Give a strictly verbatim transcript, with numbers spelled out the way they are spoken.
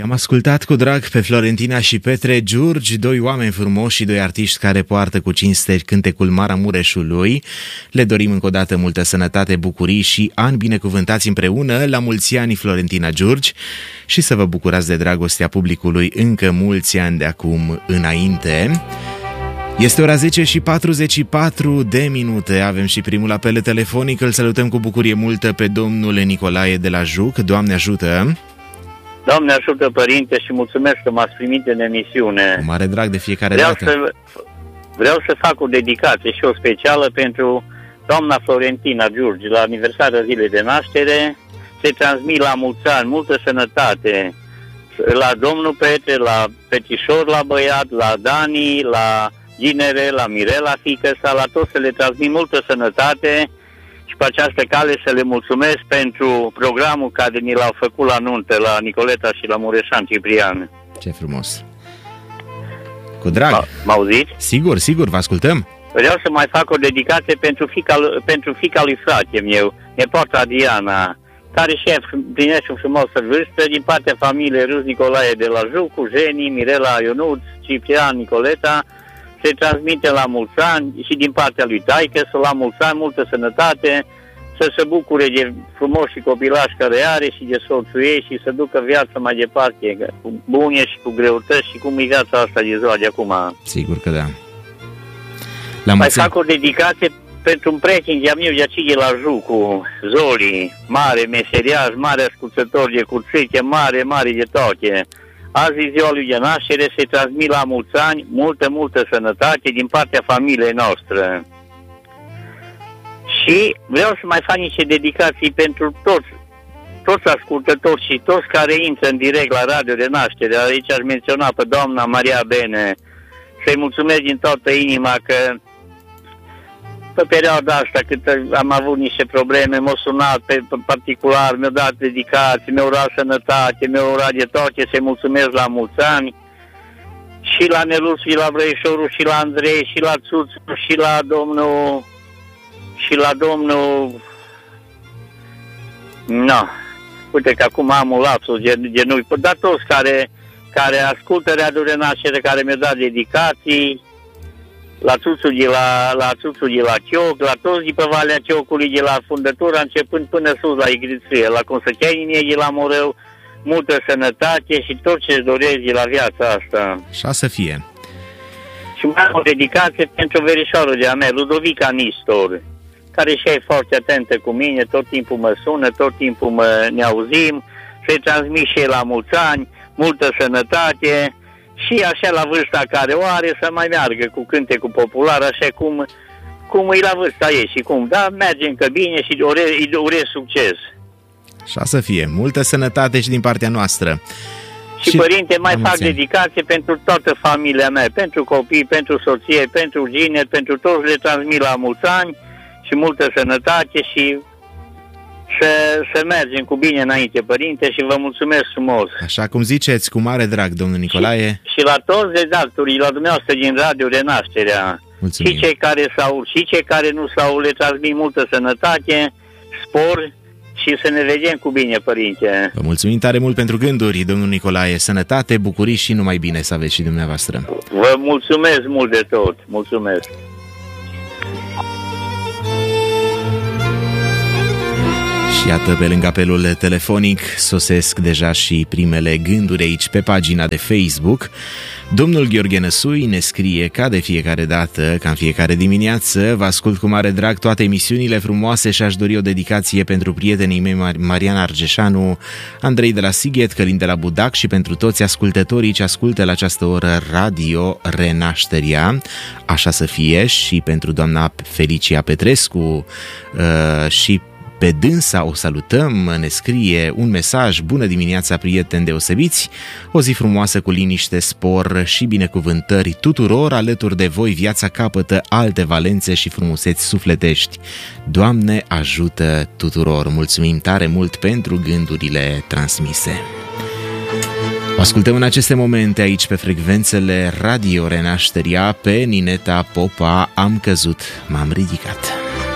I-am ascultat cu drag pe Florentina și Petre Giurgi, doi oameni frumoși și doi artiști care poartă cu cinste cântecul Maramureșului. Le dorim încă o dată multă sănătate, bucurii și ani binecuvântați împreună. La mulți ani, Florentina Giurgi, și să vă bucurați de dragostea publicului încă mulți ani de acum înainte. Este ora zece și patruzeci și patru de minute. Avem și primul apel telefonic. Îl salutăm cu bucurie multă pe domnul Nicolae de la Juc. Doamne ajută! Doamne ajută, Părinte, și mulțumesc că m-ați primit în emisiune. Cu mare drag de fiecare vreau dată. Să, vreau să fac o dedicație și o specială pentru doamna Florentina Giurgi, la aniversarea zilei de naștere. Se transmit la mulți ani, multă sănătate, la domnul Petre, la Petișor, la băiat, la Dani, la Ginere, la Mirela, fiică sa, la toți să le transmit multă sănătate. Și pe această cale să le mulțumesc pentru programul care ni l-au făcut la nuntă, la Nicoleta și la Mureșan Ciprian. Ce frumos! Cu drag! M-auziți? Sigur, sigur, vă ascultăm! Vreau să mai fac o dedicație pentru fica, pentru fica lui frate meu, nepoata Diana, care și împlinește o frumoasă vârstă, din partea familiei Râs Nicolae de la Juc, cu Jenny, Mirela, Ionuț, Ciprian, Nicoleta. Se transmite la mulți ani și din partea lui taică, să la mulți ani, multă sănătate, să se bucure de frumos și copilași care are și de soțul ei și să ducă viața mai departe, cu bune și cu greutăți și cum e viața asta de ziua de acum. Sigur că da. La mai fac o dedicație pentru un prieten de-a meu de aici de la Juc, cu Zoli, mare meseriaș, mare ascultător de cuțite, mare, mare de toate. Azi e ziua lui de naștere, se transmit la mulți ani, multă, multă sănătate din partea familiei noastre. Și vreau să mai fac niște dedicații pentru toți, toți ascultători și toți care intră în direct la Radio de Naștere. Aici aș menționa pe doamna Maria Bene, să-i mulțumesc din toată inima că pe perioada asta, cât am avut niște probleme, m-a sunat pe, pe particular, mi-a dat dedicații, mi-a urat sănătate, mi-a urat de toate, să-i mulțumesc la mulți ani. Și la Neluț, și la Brăișorul, și la Andrei, și la Țuțu, și la domnul... Și la domnul... No, uite că acum am un lapsus de, de nu-i... Dar toți care, care ascultă Radio de Naștere, care mi-au dat dedicații, la Țuțul de la, la Țuțul de la Cioc, la toți de pe Valea Ciocului, de la fundătură, începând până sus la Igriție, la Consăcheinie, de la Moreu, multă sănătate și tot ce-ți doresc de la viața asta. Așa să fie. Și mai am o dedicație pentru verișoarul de-a mea, Ludovica Nistor, care și e foarte atentă cu mine, tot timpul mă sună, tot timpul mă, ne auzim, să-i transmit și la mulți ani, multă sănătate, și așa la vârsta care o are să mai meargă cu cântecul popular, așa cum, cum e la vârsta ei și cum, da, merge încă bine și îi urez succes. Așa să fie, multă sănătate și din partea noastră. Și, și Părinte, mai fac dedicație pentru toată familia mea, pentru copii, pentru soție, pentru gineri, pentru toți, le transmit la mulți ani și multă sănătate și să, să mergem cu bine înainte, Părinte, și vă mulțumesc frumos. Așa cum ziceți, cu mare drag, domnul Nicolae. Și, și la toți redactorii, la dumneavoastră din Radio Renașterea, și cei care s-au, și cei care nu s-au, le transmit multă sănătate, spor și să ne vedem cu bine, Părinte. Vă mulțumim tare mult pentru gânduri, domnul Nicolae. Sănătate, bucurii și numai bine să aveți și dumneavoastră. Vă mulțumesc mult de tot. Mulțumesc. Și iată, pe lângă apelul telefonic, sosesc deja și primele gânduri aici pe pagina de Facebook. Domnul Gheorghe Năsui ne scrie ca de fiecare dată, ca în fiecare dimineață: vă ascult cu mare drag toate emisiunile frumoase și aș dori o dedicație pentru prietenii mei Marian Argeșanu, Andrei de la Sighet, Călin de la Budac și pentru toți ascultătorii ce ascultă la această oră Radio Renașterea. Așa să fie și pentru doamna Felicia Petrescu uh, și pe dânsa o salutăm, ne scrie un mesaj: bună dimineața, prieteni deosebiți, o zi frumoasă cu liniște, spor și binecuvântări tuturor, alături de voi viața capătă alte valențe și frumuseți sufletești. Doamne ajută tuturor! Mulțumim tare mult pentru gândurile transmise. O ascultăm în aceste momente aici pe frecvențele Radio Renașterea pe Nineta Popa, Am căzut, m-am ridicat.